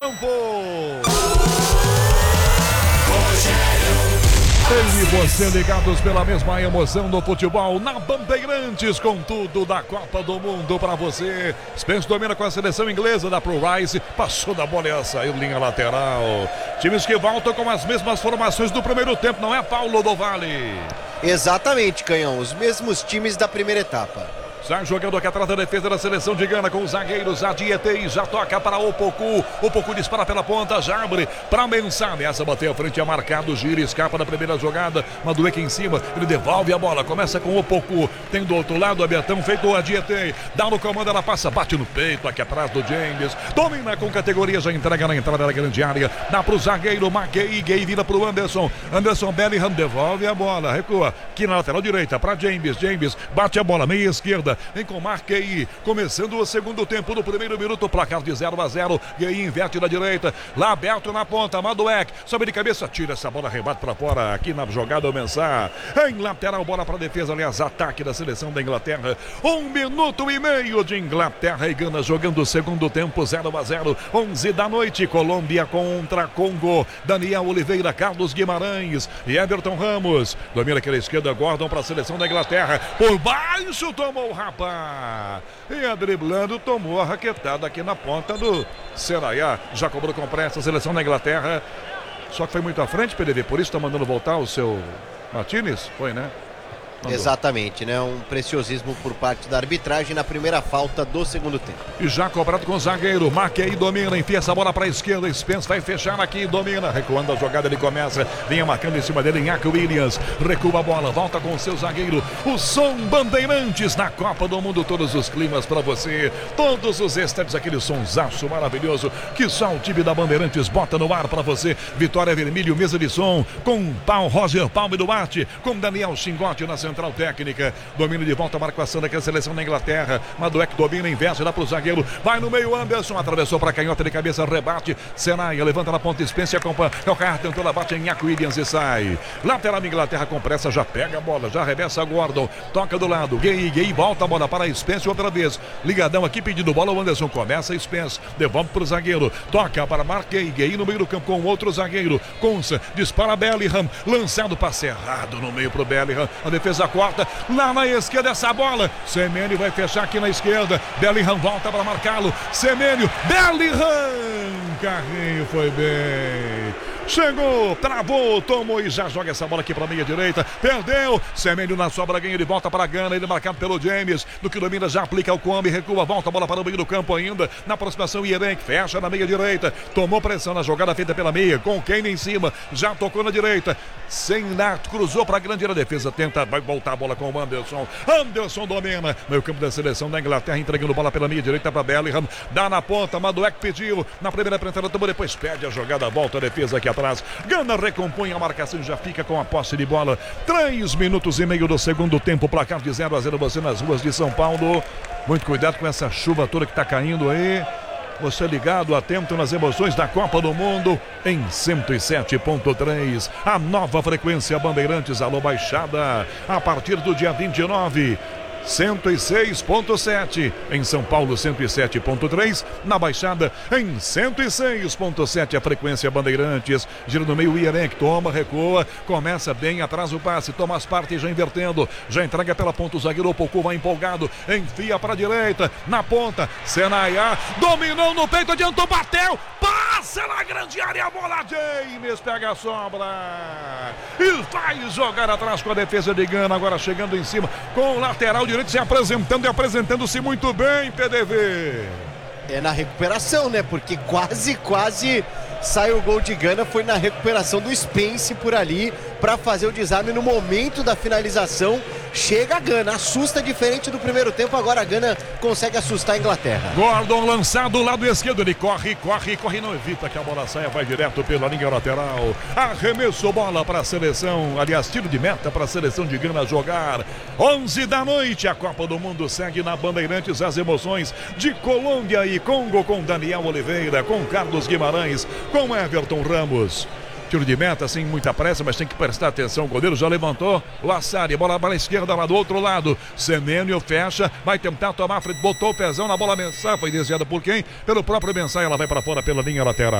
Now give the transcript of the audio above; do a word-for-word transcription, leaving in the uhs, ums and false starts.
campo. Ele e você ligados pela mesma emoção do futebol na Bandeirantes, com tudo da Copa do Mundo para você. Spence domina com a seleção inglesa da Pro Rice, passou da bola e saiu linha lateral. Times que voltam com as mesmas formações do primeiro tempo, não é, Paulo do Vale? Exatamente, Canhão, os mesmos times da primeira etapa. Já jogando aqui atrás da defesa da seleção de Gana com os zagueiros. A Dietei já toca para o Opoku. Opoku dispara pela ponta, já abre para Mensah. Essa bateu a frente, é marcado, gira, escapa da primeira jogada. Madueque em cima, ele devolve a bola. Começa com o Opoku. Tem do outro lado a Betão, feito a Dietei. Dá no comando, ela passa, bate no peito aqui atrás do James. Domina com categoria, já entrega na entrada da grande área. Dá para o zagueiro Maguei. Gay vira para o Anderson. Anderson Bellingham devolve a bola. Recua aqui na lateral direita para James. James bate a bola, meia esquerda. Vem com Marquei, começando o segundo tempo do primeiro minuto, placar de zero a zero. E aí inverte na direita, lá aberto na ponta, Madueque, sobe de cabeça, tira essa bola, rebate para fora, aqui na jogada o Mensah. Em lateral, bola para defesa, aliás, ataque da seleção da Inglaterra. Um minuto e meio de Inglaterra e Gana jogando o segundo tempo, zero a zero. onze da noite, Colômbia contra Congo. Daniel Oliveira, Carlos Guimarães e Everton Ramos. Domina aquela esquerda, Gordon para a seleção da Inglaterra. Por baixo, tomou o rapaz, e a driblando, tomou a raquetada aqui na ponta do Seraiá, já cobrou com pressa a seleção da Inglaterra, só que foi muito à frente, P D V, por isso está mandando voltar o seu Martínez, foi, né? Mandou. Exatamente, né? Um preciosismo por parte da arbitragem na primeira falta do segundo tempo. E já cobrado com o zagueiro, Maquei domina, enfia essa bola para a esquerda, Spence vai fechar aqui, domina, recuando a jogada, ele começa, vinha marcando em cima dele, Iñaki Williams, recua a bola, volta com o seu zagueiro, o som Bandeirantes na Copa do Mundo, todos os climas para você, todos os estádios, aquele sonsaço maravilhoso, que só o time da Bandeirantes bota no ar para você. Vitória Vermelho, mesa de som, com Paulo Roger Palme Duarte, com Daniel Xingote na central técnica, domínio de volta, marcação daquela seleção da Inglaterra. Madueque domina, investe, dá pro zagueiro, vai no meio, Anderson, atravessou para canhota de cabeça, rebate, Senaia, levanta na ponta, Spence, acompanha, Calcaia tentou, ela bate em Iñaki Williams e sai. Lateral Inglaterra com pressa, já pega a bola, já arremessa Gordon, toca do lado, Gay, Gay, volta a bola para Spence outra vez, ligadão aqui pedindo bola, o Anderson começa, Spence, devolve pro zagueiro, toca para Marquei, Gay no meio do campo com outro zagueiro, Consa, dispara Bellingham, lançado, passe errado no meio pro Bellingham, a defesa corta, lá na esquerda essa bola, Semenyo vai fechar aqui na esquerda, Bellingham volta para marcá-lo, Semenyo, Bellingham, carrinho foi bem, chegou, travou, tomou e já joga essa bola aqui para a meia direita, perdeu, Semenyo na sobra, ganha de volta para a Gana, ele marcado pelo James, do que domina, já aplica o combi, recua, volta a bola para o meio do campo ainda, na aproximação Ierenk, fecha na meia direita, tomou pressão na jogada feita pela meia, com o Kane em cima, já tocou na direita, sem dar, cruzou para a grande área, defesa tenta, vai voltar a bola com o Anderson, Anderson domina, meio campo da seleção da Inglaterra, entregando bola pela meia direita para Bellingham, dá na ponta, Madueque pediu, na primeira prentada, tomou, depois perde a jogada, volta a defesa aqui atrás, Gana recompõe a marcação, já fica com a posse de bola, três minutos e meio do segundo tempo, placar de zero a zero, você nas ruas de São Paulo, muito cuidado com essa chuva toda que está caindo aí, você ligado, atento nas emoções da Copa do Mundo em cento e sete ponto três, a nova frequência Bandeirantes, alô Baixada, a partir do dia vinte e nove, cento e seis ponto sete, em São Paulo cento e sete ponto três, na Baixada em cento e seis ponto sete, a frequência Bandeirantes, gira no meio, Ierenk, toma, recua, começa bem, atrás o passe, toma as partes, já invertendo, já entrega pela ponta, o zagueiro Opoku vai empolgado, enfia para a direita, na ponta, Senaia, dominou no peito, adiantou, bateu, passa na grande área, a bola, James pega a sobra, e vai jogar atrás com a defesa de Gana, agora chegando em cima, com o lateral direito se apresentando e apresentando-se muito bem, P D V. É na recuperação, né? Porque quase, quase sai o gol de Gana, foi na recuperação do Spence por ali, para fazer o desarme no momento da finalização. Chega a Gana, assusta diferente do primeiro tempo, agora a Gana consegue assustar a Inglaterra. Gordon lançado do lado esquerdo, ele corre, corre, corre, não evita que a bola saia, vai direto pela linha lateral. Arremesso, bola para a seleção, aliás, tiro de meta para a seleção de Gana jogar. onze da noite, a Copa do Mundo segue na Bandeirantes, as emoções de Colômbia e Congo, com Daniel Oliveira, com Carlos Guimarães, com Everton Ramos. Tiro de meta sem muita pressa, mas tem que prestar atenção. O goleiro já levantou. O Assari, bola para a esquerda, lá do outro lado. Semenyo fecha, vai tentar tomar a frente. Botou o pezão na bola, Mensah. Foi desviada por quem? Pelo próprio Mensah. Ela vai para fora pela linha lateral.